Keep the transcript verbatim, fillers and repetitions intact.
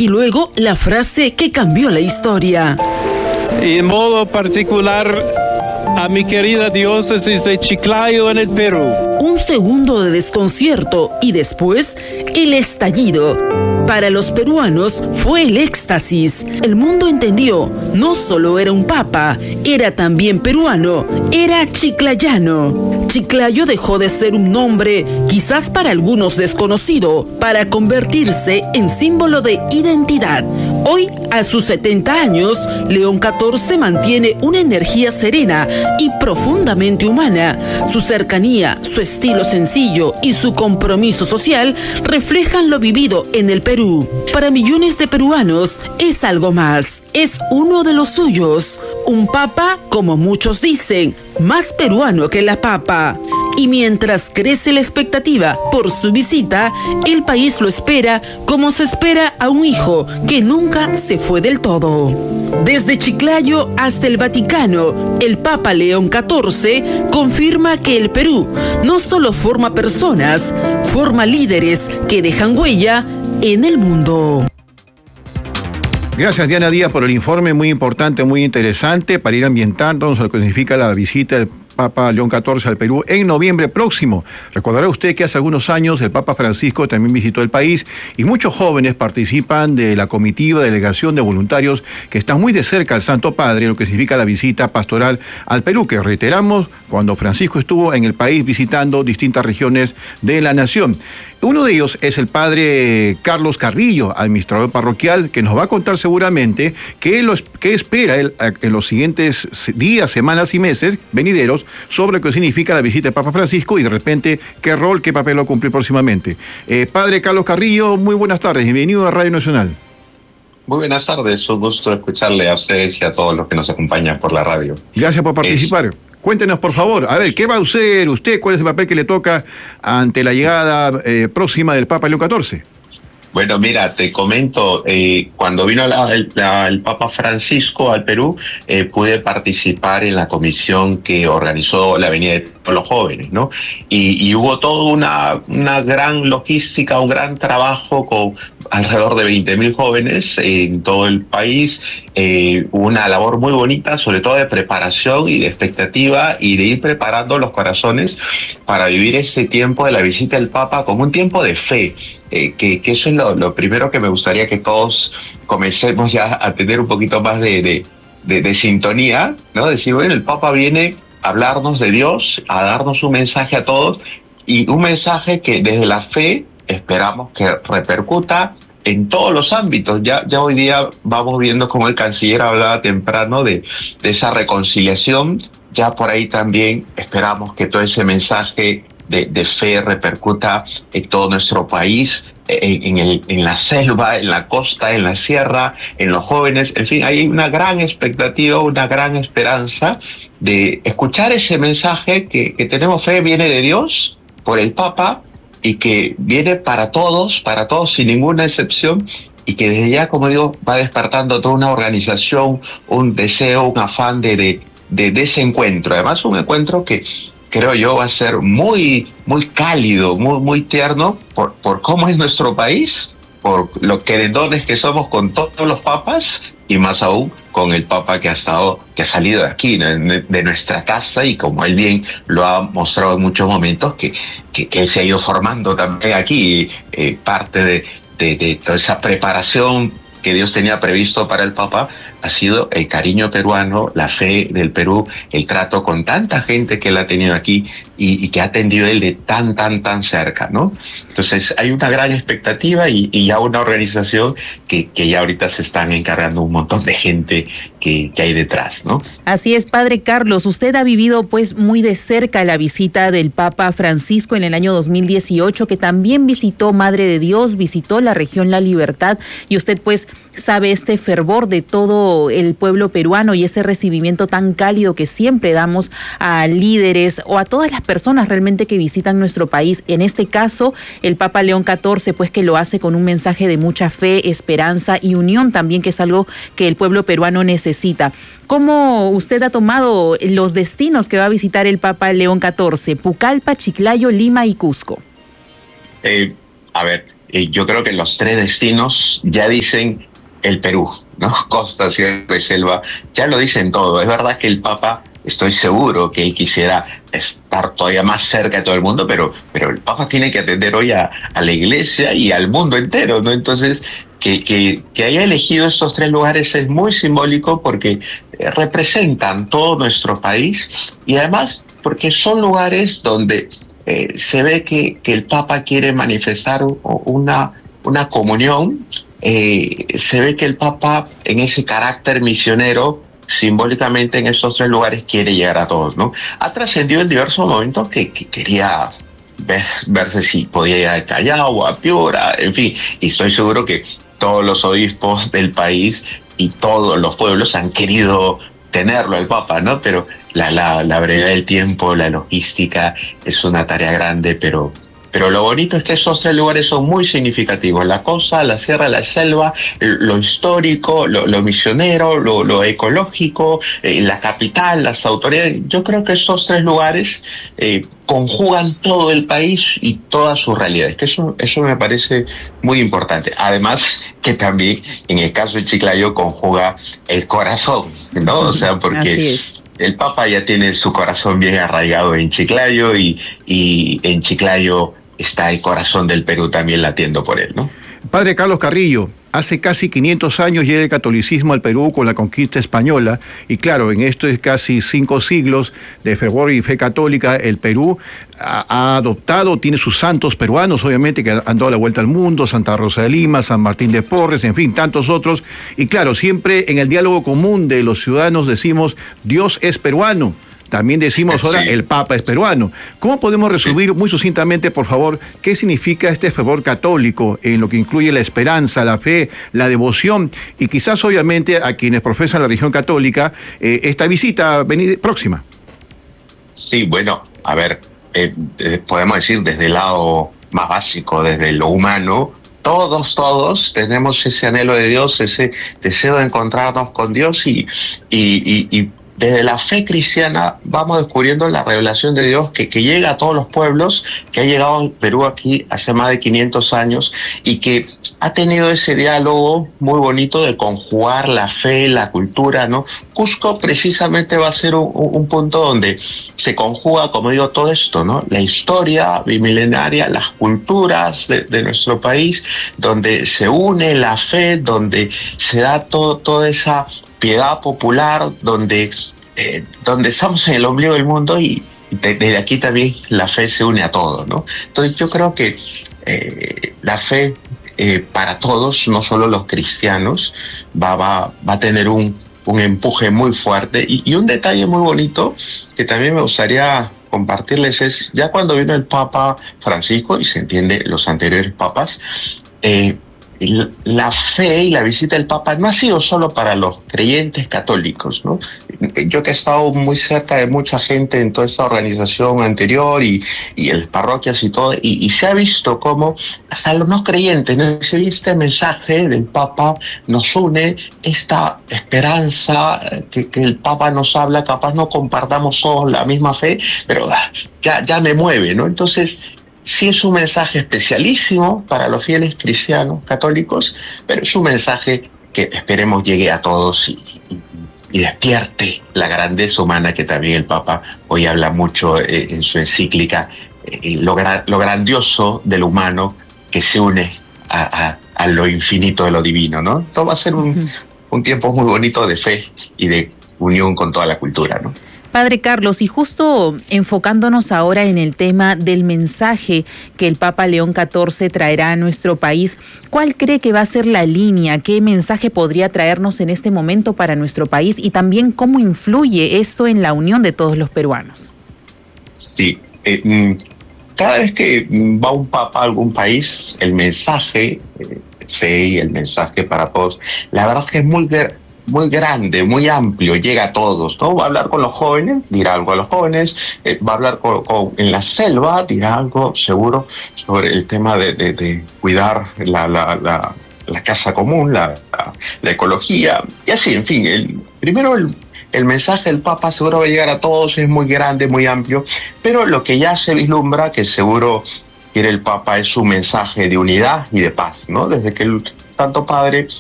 y luego la frase que cambió la historia. Y en modo particular a mi querida diócesis de Chiclayo en el Perú. Un segundo de desconcierto y después el estallido. Para los peruanos fue el éxtasis. El mundo entendió, no solo era un papa, era también peruano, era chiclayano. Chiclayo dejó de ser un nombre, quizás para algunos desconocido, para convertirse en símbolo de identidad. Hoy, a sus setenta años, León catorce mantiene una energía serena y profundamente humana. Su cercanía, su estilo sencillo y su compromiso social reflejan lo vivido en el Perú. Para millones de peruanos es algo más, es uno de los suyos. Un papa, como muchos dicen, más peruano que la papa. Y mientras crece la expectativa por su visita, el país lo espera como se espera a un hijo que nunca se fue del todo. Desde Chiclayo hasta el Vaticano, el Papa León catorce confirma que el Perú no solo forma personas, forma líderes que dejan huella en el mundo. Gracias, Diana Díaz, por el informe muy importante, muy interesante, para ir ambientándonos a lo que significa la visita del Papa León catorce al Perú en noviembre próximo. Recordará usted que hace algunos años el Papa Francisco también visitó el país y muchos jóvenes participan de la comitiva, delegación de voluntarios que están muy de cerca al Santo Padre, lo que significa la visita pastoral al Perú, que reiteramos cuando Francisco estuvo en el país visitando distintas regiones de la nación. Uno de ellos es el padre Carlos Carrillo, administrador parroquial, que nos va a contar seguramente qué, los, qué espera él en los siguientes días, semanas y meses venideros sobre lo que significa la visita del Papa Francisco y de repente qué rol, qué papel va a cumplir próximamente. Eh, padre Carlos Carrillo, muy buenas tardes, bienvenido a Radio Nacional. Muy buenas tardes, un gusto escucharle a ustedes y a todos los que nos acompañan por la radio. Gracias por participar. Es... Cuéntenos, por favor, a ver, ¿qué va a hacer usted? ¿Cuál es el papel que le toca ante la llegada eh, próxima del Papa León catorce? Bueno, mira, te comento, eh, cuando vino la, el, la, el Papa Francisco al Perú, eh, pude participar en la comisión que organizó la Avenida de todos los Jóvenes, ¿no? Y, y hubo toda una, una gran logística, un gran trabajo con alrededor de veinte mil jóvenes en todo el país, eh, una labor muy bonita, sobre todo de preparación y de expectativa y de ir preparando los corazones para vivir este tiempo de la visita del Papa como un tiempo de fe, eh, que, que eso es lo, lo primero que me gustaría que todos comencemos ya a tener un poquito más de, de, de, de sintonía, ¿no? Decir, bueno, el Papa viene a hablarnos de Dios, a darnos un mensaje a todos y un mensaje que desde la fe esperamos que repercuta en todos los ámbitos. Ya, ya hoy día vamos viendo como el canciller hablaba temprano de, de esa reconciliación. Ya por ahí también esperamos que todo ese mensaje de, de fe repercuta en todo nuestro país, en, en, el, en la selva, en la costa, en la sierra, en los jóvenes. En fin, hay una gran expectativa, una gran esperanza de escuchar ese mensaje que, que tenemos fe, viene de Dios, por el Papa, y que viene para todos, para todos sin ninguna excepción, y que desde ya, como digo, va despertando toda una organización, un deseo, un afán de, de, de, de ese encuentro. Además, un encuentro que creo yo va a ser muy, muy cálido, muy, muy tierno, por, por cómo es nuestro país, por lo querendones que somos con todos los papas, y más aún con el Papa que ha estado, que ha salido de aquí, de, de nuestra casa, y como él bien lo ha mostrado en muchos momentos, que, que, que se ha ido formando también aquí, eh, parte de, de, de toda esa preparación que Dios tenía previsto para el Papa, ha sido el cariño peruano, la fe del Perú, el trato con tanta gente que él ha tenido aquí y, y que ha atendido él de tan, tan, tan cerca, ¿no? Entonces hay una gran expectativa y, y ya una organización que, que ya ahorita se están encargando un montón de gente que, que hay detrás, ¿no? Así es, Padre Carlos, usted ha vivido pues muy de cerca la visita del Papa Francisco en el año dos mil dieciocho, que también visitó Madre de Dios, visitó la región La Libertad, y usted pues sabe este fervor de todo el pueblo peruano y ese recibimiento tan cálido que siempre damos a líderes o a todas las personas realmente que visitan nuestro país. En este caso, el Papa León catorce, pues que lo hace con un mensaje de mucha fe, esperanza y unión también, que es algo que el pueblo peruano necesita. ¿Cómo usted ha tomado los destinos que va a visitar el Papa León catorce? Pucallpa, Chiclayo, Lima y Cusco. Eh, a ver, eh, yo creo que los tres destinos ya dicen el Perú, ¿no? Costa, sierra y selva, ya lo dicen todo. Es verdad que el Papa, estoy seguro que él quisiera estar todavía más cerca de todo el mundo, pero, pero el Papa tiene que atender hoy a, a la Iglesia y al mundo entero, ¿no? Entonces, que, que, que haya elegido estos tres lugares es muy simbólico porque representan todo nuestro país y además porque son lugares donde eh, se ve que, que el Papa quiere manifestar una, una comunión. Eh, se ve que el Papa, en ese carácter misionero, simbólicamente en estos tres lugares quiere llegar a todos, ¿no? Ha trascendido en diversos momentos que, que quería ver, verse si podía llegar a Callao o a Piura, en fin, y estoy seguro que todos los obispos del país y todos los pueblos han querido tenerlo al Papa, ¿no? Pero la, la, la brevedad del tiempo, la logística, es una tarea grande, pero... Pero lo bonito es que esos tres lugares son muy significativos. La costa, la sierra, la selva, lo histórico, lo, lo misionero, lo, lo ecológico, eh, la capital, las autoridades. Yo creo que esos tres lugares eh, conjugan todo el país y todas sus realidades, que eso, eso me parece muy importante. Además, que también en el caso de Chiclayo conjuga el corazón, ¿no? O sea, porque el Papa ya tiene su corazón bien arraigado en Chiclayo y, y en Chiclayo está el corazón del Perú también latiendo por él, ¿no? Padre Carlos Carrillo, hace casi quinientos años llega el catolicismo al Perú con la conquista española y claro, en estos casi cinco siglos de fervor y fe católica, el Perú ha, ha adoptado, tiene sus santos peruanos, obviamente, que han dado la vuelta al mundo, Santa Rosa de Lima, San Martín de Porres, en fin, tantos otros. Y claro, siempre en el diálogo común de los ciudadanos decimos, Dios es peruano. También decimos ahora, sí, el Papa es peruano. ¿Cómo podemos resumir sí. muy sucintamente, por favor, qué significa este fervor católico en lo que incluye la esperanza, la fe, la devoción y quizás obviamente a quienes profesan la religión católica, eh, esta visita próxima? Sí, bueno, a ver, eh, eh, podemos decir desde el lado más básico, desde lo humano, todos, todos tenemos ese anhelo de Dios, ese deseo de encontrarnos con Dios y, y, y, y desde la fe cristiana vamos descubriendo la revelación de Dios que, que llega a todos los pueblos, que ha llegado al Perú aquí hace más de quinientos años y que ha tenido ese diálogo muy bonito de conjugar la fe, la cultura, ¿no? Cusco precisamente va a ser un, un punto donde se conjuga, como digo, todo esto, ¿no? La historia bimilenaria, las culturas de, de nuestro país, donde se une la fe, donde se da todo, toda esa piedad popular, donde, eh, donde estamos en el ombligo del mundo y de, desde aquí también la fe se une a todo, ¿no? Entonces yo creo que eh, la fe eh, para todos, no solo los cristianos, va, va, va a tener un, un empuje muy fuerte y, y un detalle muy bonito que también me gustaría compartirles es, ya cuando vino el Papa Francisco, y se entiende los anteriores papas, eh, la fe y la visita del Papa no ha sido solo para los creyentes católicos, ¿no? Yo que he estado muy cerca de mucha gente en toda esta organización anterior y, y en las parroquias y todo, y, y se ha visto cómo hasta los no creyentes, ¿no? Este mensaje del Papa nos une, esta esperanza que, que el Papa nos habla, capaz no compartamos todos la misma fe, pero ya, ya me mueve, ¿no? Entonces, sí es un mensaje especialísimo para los fieles cristianos católicos, pero es un mensaje que esperemos llegue a todos y, y, y despierte la grandeza humana que también el Papa hoy habla mucho eh, en su encíclica, eh, lo, gra lo grandioso del humano que se une a, a, a lo infinito de lo divino, ¿no? Esto va a ser un, un tiempo muy bonito de fe y de unión con toda la cultura, ¿no? Padre Carlos, y justo enfocándonos ahora en el tema del mensaje que el Papa León catorce traerá a nuestro país, ¿cuál cree que va a ser la línea? ¿Qué mensaje podría traernos en este momento para nuestro país? Y también, ¿cómo influye esto en la unión de todos los peruanos? Sí, eh, cada vez que va un Papa a algún país, el mensaje, eh, sí, el mensaje para todos, la verdad es que es muy... muy grande, muy amplio, llega a todos, ¿no? Va a hablar con los jóvenes, dirá algo a los jóvenes, eh, va a hablar con, con, en la selva, dirá algo seguro sobre el tema de, de, de cuidar la, la, la, la casa común, la, la, la ecología, y así, en fin, el, primero el, el mensaje del Papa seguro va a llegar a todos, es muy grande, muy amplio, pero lo que ya se vislumbra, que seguro quiere el Papa es un mensaje de unidad y de paz, ¿no? Desde que el Santo Padre